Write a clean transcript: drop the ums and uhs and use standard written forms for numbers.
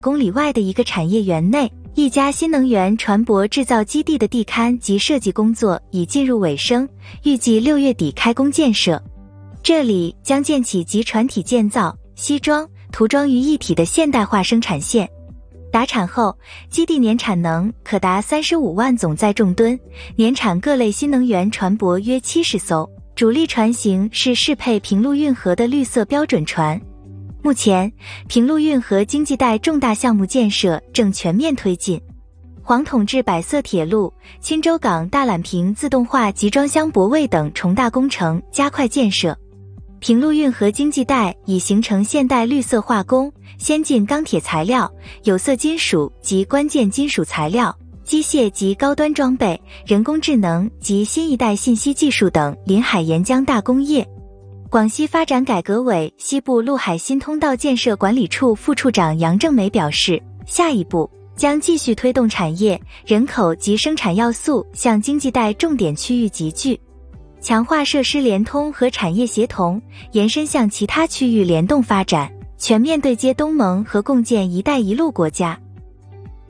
公里外的一个产业园内，一家新能源船舶制造基地的地勘及设计工作已进入尾声，预计6月底开工建设。这里将建起集船体建造、西装、涂装于一体的现代化生产线。达产后，基地年产能可达35万总载重吨，年产各类新能源船舶约70艘，主力船型是适配平陆运河的绿色标准船。目前，平陆运河经济带重大项目建设正全面推进，黄统至百色铁路、钦州港大榄坪自动化集装箱泊位等重大工程加快建设。平陆运河经济带已形成现代绿色化工、先进钢铁材料、有色金属及关键金属材料、机械及高端装备、人工智能及新一代信息技术等临海沿江大工业。广西发展改革委西部陆海新通道建设管理处副处长杨正梅表示，下一步将继续推动产业、人口及生产要素向经济带重点区域集聚，强化设施联通和产业协同，延伸向其他区域联动发展，全面对接东盟和共建“一带一路”国家。